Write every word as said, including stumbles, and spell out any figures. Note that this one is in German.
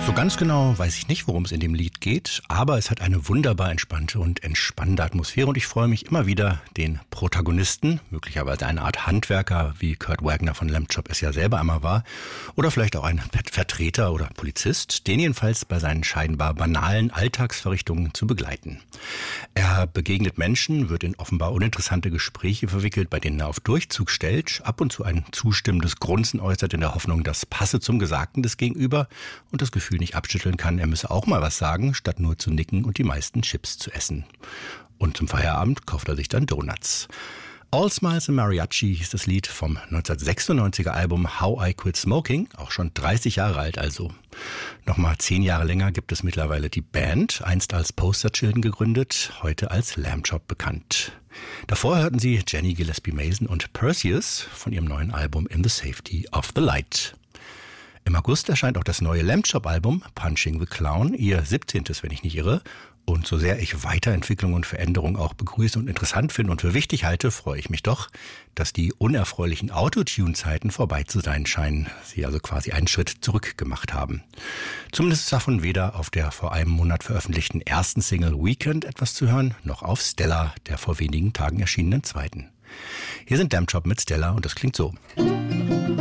So ganz genau weiß ich nicht, worum es in dem Lied geht, aber es hat eine wunderbar entspannte und entspannende Atmosphäre und ich freue mich immer wieder, den Protagonisten, möglicherweise eine Art Handwerker, wie Kurt Wagner von Lamb Chop es ja selber einmal war, oder vielleicht auch ein Vertreter oder Polizist, den jedenfalls bei seinen scheinbar banalen Alltagsverrichtungen zu begleiten. Er begegnet Menschen, wird in offenbar uninteressante Gespräche verwickelt, bei denen er auf Durchzug stellt, ab und zu ein zustimmendes Grunzen äußert in der Hoffnung, das passe zum Gesagten des Gegenüber und das Gefühl nicht abschütteln kann, er müsse auch mal was sagen, statt nur zu nicken und die meisten Chips zu essen. Und zum Feierabend kauft er sich dann Donuts. All Smiles and Mariachi hieß das Lied vom neunzehnhundertsechsundneunziger Album How I Quit Smoking, auch schon dreißig Jahre alt also. Nochmal zehn Jahre länger gibt es mittlerweile die Band, einst als Poster Children gegründet, heute als Lamb Chop bekannt. Davor hörten Sie Jenny Gillespie Mason und Perseus von ihrem neuen Album In the Safety of the Light. Im August erscheint auch das neue Lamb Chop-Album Punching the Clown, ihr siebzehntes, wenn ich nicht irre. Und so sehr ich Weiterentwicklung und Veränderung auch begrüße und interessant finde und für wichtig halte, freue ich mich doch, dass die unerfreulichen Autotune-Zeiten vorbei zu sein scheinen. Sie also quasi einen Schritt zurück gemacht haben. Zumindest ist davon weder auf der vor einem Monat veröffentlichten ersten Single Weekend etwas zu hören, noch auf Stella, der vor wenigen Tagen erschienenen zweiten. Hier sind Lamb Chop mit Stella und das klingt so.